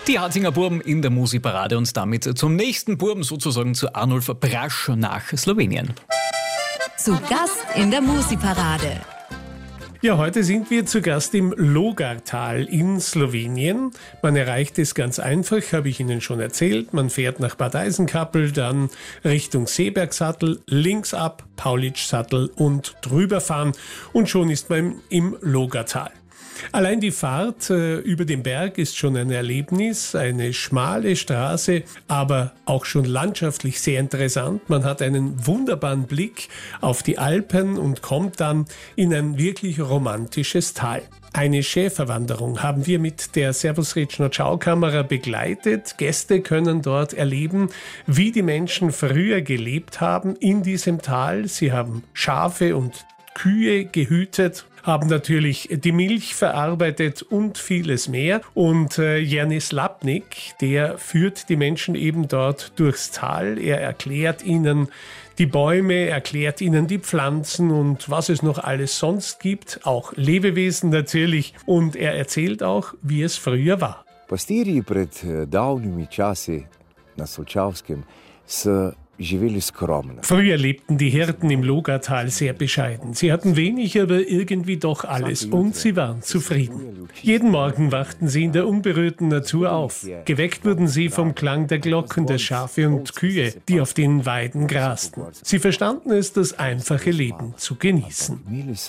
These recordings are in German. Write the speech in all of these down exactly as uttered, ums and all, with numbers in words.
Die Harzinger Burben in der Musikparade und damit zum nächsten Burben, sozusagen zu Arnulf Brasch nach Slowenien. Zu Gast in der Musikparade. Ja, heute sind wir zu Gast im Logartal in Slowenien. Man erreicht es ganz einfach, habe ich Ihnen schon erzählt. Man fährt nach Bad Eisenkappel, dann Richtung Seebergsattel, links ab, Paulitschsattel und drüber fahren und schon ist man im Logartal. Allein die Fahrt äh, über den Berg ist schon ein Erlebnis, eine schmale Straße, aber auch schon landschaftlich sehr interessant. Man hat einen wunderbaren Blick auf die Alpen und kommt dann in ein wirklich romantisches Tal. Eine Schäferwanderung haben wir mit der Servus-Retschner Schaukamera begleitet. Gäste können dort erleben, wie die Menschen früher gelebt haben in diesem Tal. Sie haben Schafe und Kühe gehütet, haben natürlich die Milch verarbeitet und vieles mehr. Und äh, Janis Lapnik, der führt die Menschen eben dort durchs Tal. Er erklärt ihnen die Bäume, erklärt ihnen die Pflanzen und was es noch alles sonst gibt, auch Lebewesen natürlich. Und er erzählt auch, wie es früher war. Pastirji pred davnimi časi na Solčavskem so živeli skromno. Früher lebten die Hirten im Logartal sehr bescheiden. Sie hatten wenig, aber irgendwie doch alles und sie waren zufrieden. Jeden Morgen wachten sie in der unberührten Natur auf. Geweckt wurden sie vom Klang der Glocken der Schafe und Kühe, die auf den Weiden grasten. Sie verstanden es, das einfache Leben zu genießen.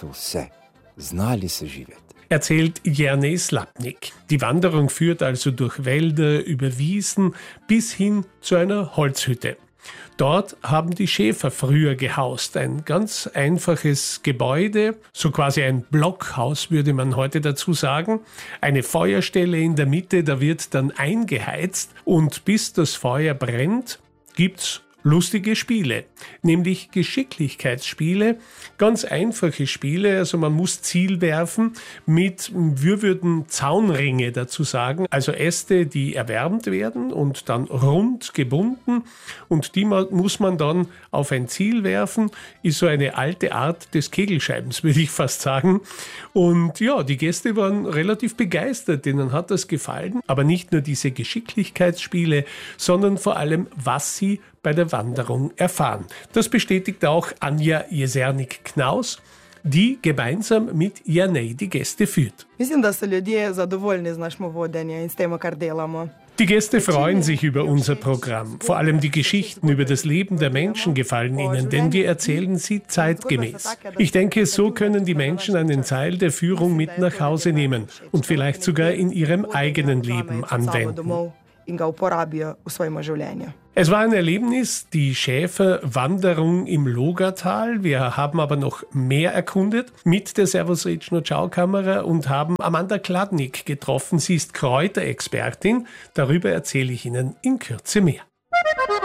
Erzählt Janis Lapnik. Die Wanderung führt also durch Wälder, über Wiesen bis hin zu einer Holzhütte. Dort haben die Schäfer früher gehaust. Ein ganz einfaches Gebäude, so quasi ein Blockhaus würde man heute dazu sagen. Eine Feuerstelle in der Mitte, da wird dann eingeheizt und bis das Feuer brennt, gibt's lustige Spiele, nämlich Geschicklichkeitsspiele, ganz einfache Spiele, also man muss Ziel werfen mit, wir würden Zaunringe dazu sagen, also Äste, die erwärmt werden und dann rund gebunden und die muss man dann auf ein Ziel werfen, ist so eine alte Art des Kegelscheibens, würde ich fast sagen. Und ja, die Gäste waren relativ begeistert, denen hat das gefallen, aber nicht nur diese Geschicklichkeitsspiele, sondern vor allem, was sie bei der Wanderung erfahren. Das bestätigt auch Anja Jesernik-Knaus, die gemeinsam mit Janej die Gäste führt. Die Gäste freuen sich über unser Programm. Vor allem die Geschichten über das Leben der Menschen gefallen ihnen, denn wir erzählen sie zeitgemäß. Ich denke, so können die Menschen einen Teil der Führung mit nach Hause nehmen und vielleicht sogar in ihrem eigenen Leben anwenden. Es war ein Erlebnis, die Schäferwanderung im Logartal. Wir haben aber noch mehr erkundet mit der Servus-Retschner Schaukamera und haben Amanda Kladnik getroffen. Sie ist Kräuterexpertin. Darüber erzähle ich Ihnen in Kürze mehr.